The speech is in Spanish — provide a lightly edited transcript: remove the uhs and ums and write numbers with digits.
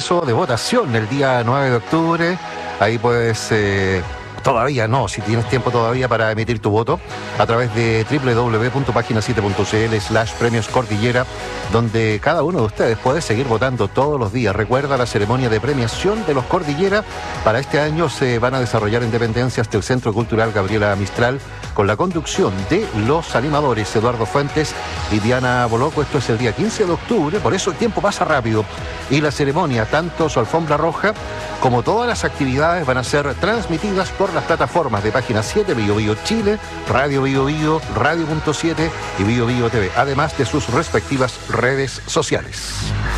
proceso de votación el día 9 de octubre. Ahí puedes... Todavía no, si tienes tiempo todavía para emitir tu voto, a través de www.paginacite.cl/premios Cordillera, donde cada uno de ustedes puede seguir votando todos los días. Recuerda la ceremonia de premiación de los Cordillera. Para este año se van a desarrollar en dependencias del Centro Cultural Gabriela Mistral, con la conducción de los animadores Eduardo Fuentes y Diana Boloco. Esto es el día 15 de octubre, por eso el tiempo pasa rápido. Y la ceremonia, tanto su alfombra roja como todas las actividades, van a ser transmitidas por las plataformas de Página 7, Bio Bio Chile, Radio Bio Bio, Radio.7 y Bio Bio TV, además de sus respectivas redes sociales.